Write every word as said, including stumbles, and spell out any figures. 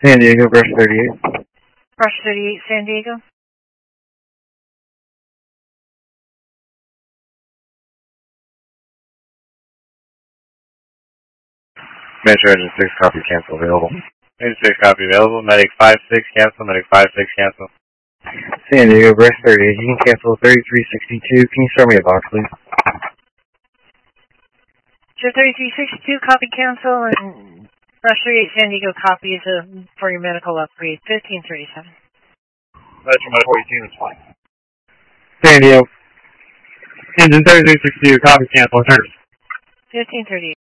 San Diego, Brush thirty-eight. Brush thirty-eight, San Diego. Metro Engine six, copy, cancel, available. Engine six, copy, available. Medic five six, cancel. Medic five six, cancel. San Diego, Brush thirty-eight, you can cancel thirty-three sixty-two. Can you start me a box, please? Sure, thirty-three sixty-two, copy, cancel, and Brush thirty-eight, San Diego, copies of, for your medical upgrade, fifteen thirty-seven. Metro Medical eighteen is fine. San Diego, Engine thirty-three sixty-two, copy, cancel, return. fifteen thirty-eight.